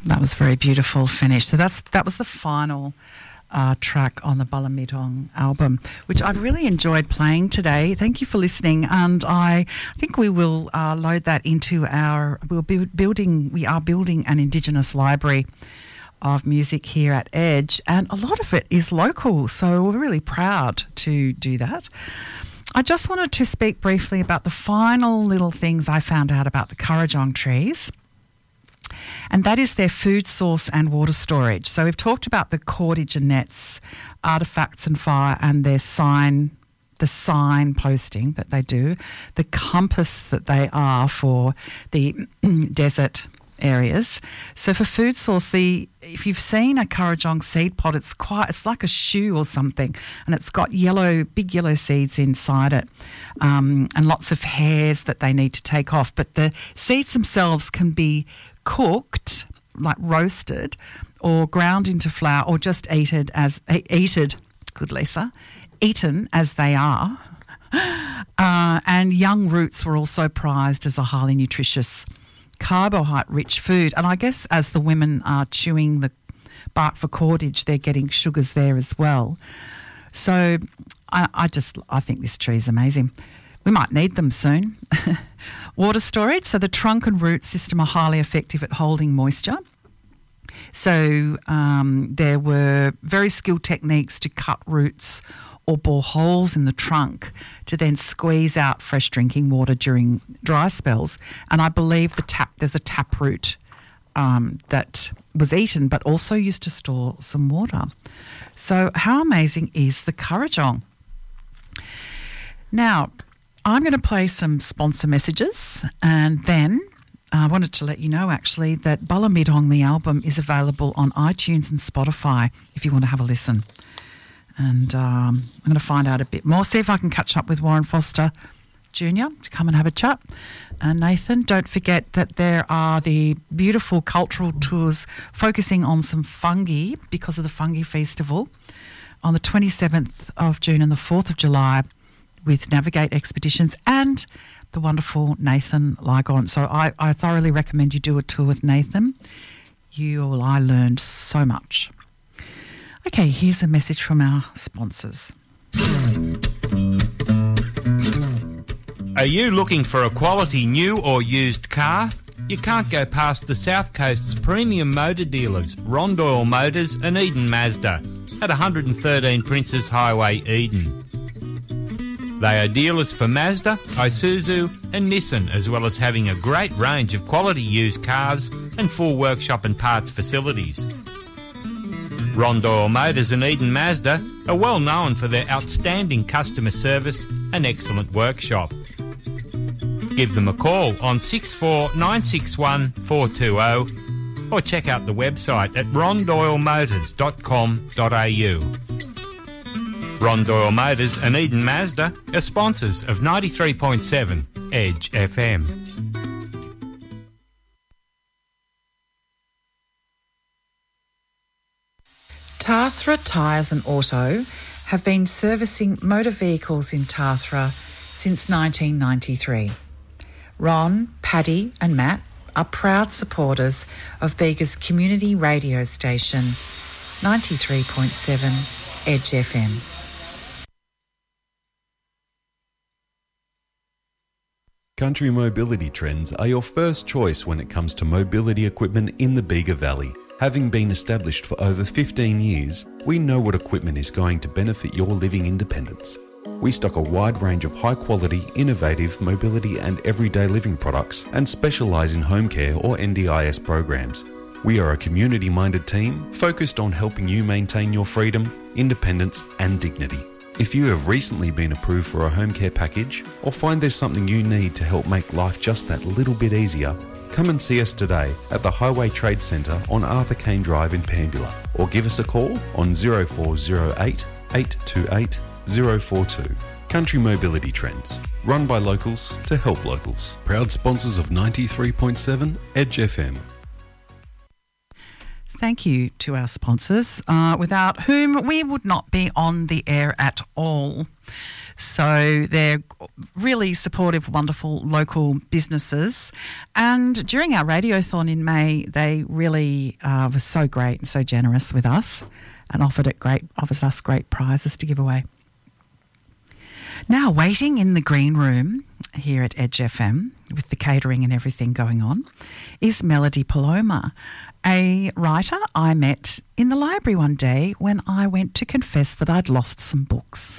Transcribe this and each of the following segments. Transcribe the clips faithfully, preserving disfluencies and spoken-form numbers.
That was a very beautiful finish. So that's that was the final uh, track on the Balamidong album, which I've really enjoyed playing today. Thank you for listening, and I think we will uh, load that into our. We'll be building. We are building an Indigenous library of music here at Edge, and a lot of it is local. So we're really proud to do that. I just wanted to speak briefly about the final little things I found out about the Kurrajong trees. And that is their food source and water storage. So we've talked about the cordage and nets, artefacts and fire, and their sign, the sign posting that they do, the compass that they are for the desert areas. So for food source, the if you've seen a Kurrajong seed pod, it's quite it's like a shoe or something, and it's got yellow, big yellow seeds inside it, um, and lots of hairs that they need to take off. But the seeds themselves can be cooked, like roasted, or ground into flour, or just eaten as eaten. Good Lisa, eaten as they are. Uh, and young roots were also prized as a highly nutritious, carbohydrate-rich food. And I guess as the women are chewing the bark for cordage, they're getting sugars there as well. So I, I just I think this tree is amazing. We might need them soon. Water storage. So the trunk and root system are highly effective at holding moisture. So um, there were very skilled techniques to cut roots or bore holes in the trunk to then squeeze out fresh drinking water during dry spells. And I believe the tap there's a taproot um, that was eaten but also used to store some water. So how amazing is the Kurrajong? Now, I'm going to play some sponsor messages, and then I wanted to let you know actually that Balamidong, the album, is available on iTunes and Spotify if you want to have a listen. And um, I'm going to find out a bit more, see if I can catch up with Warren Foster Junior to come and have a chat. And Nathan, don't forget that there are the beautiful cultural tours focusing on some fungi because of the Fungi Festival on the twenty-seventh of June and the fourth of July with Navigate Expeditions and the wonderful Nathan Ligon. So I, I thoroughly recommend you do a tour with Nathan. You or I learned so much. Okay, here's a message from our sponsors. Are you looking for a quality new or used car? You can't go past the South Coast's premium motor dealers, Rondoil Motors and Eden Mazda, at one thirteen Princes Highway, Eden. They are dealers for Mazda, Isuzu and Nissan, as well as having a great range of quality used cars and full workshop and parts facilities. Rondoil Motors and Eden Mazda are well known for their outstanding customer service and excellent workshop. Give them a call on six four nine six one four two zero or check out the website at rondoil motors dot com dot a u. Rondoil Motors and Eden Mazda are sponsors of ninety-three point seven Edge F M. Tathra Tyres and Auto have been servicing motor vehicles in Tathra since nineteen ninety-three. Ron, Paddy and Matt are proud supporters of Bega's community radio station, ninety-three point seven Edge F M. Country Mobility Trends are your first choice when it comes to mobility equipment in the Bega Valley. Having been established for over fifteen years, we know what equipment is going to benefit your living independence. We stock a wide range of high-quality, innovative mobility and everyday living products and specialise in home care or N D I S programs. We are a community-minded team focused on helping you maintain your freedom, independence and dignity. If you have recently been approved for a home care package or find there's something you need to help make life just that little bit easier, come and see us today at the Highway Trade Centre on Arthur Kane Drive in Pambula, or give us a call on zero four zero eight, eight two eight, zero four two. Country Mobility Trends, run by locals to help locals. Proud sponsors of ninety-three point seven Edge F M. Thank you to our sponsors, uh, without whom we would not be on the air at all. So they're really supportive, wonderful local businesses. And during our radiothon in May, they really uh, were so great and so generous with us and offered it great, offered us great prizes to give away. Now, waiting in the green room here at Edge F M with the catering and everything going on is Melody Paloma, a writer I met in the library one day when I went to confess that I'd lost some books.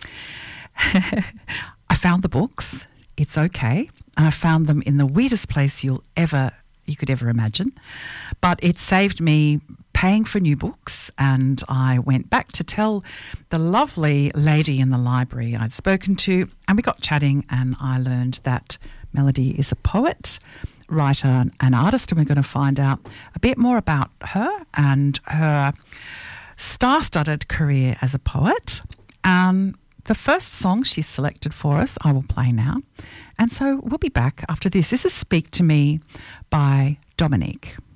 I found the books. It's okay. And I found them in the weirdest place you'll ever, you could ever imagine. But it saved me paying for new books, and I went back to tell the lovely lady in the library I'd spoken to, and we got chatting, and I learned that Melody is a poet, writer and artist, and we're going to find out a bit more about her and her star-studded career as a poet. Um, the first song she's selected for us, I will play now, and so we'll be back after this. This is Speak to Me by Dominique.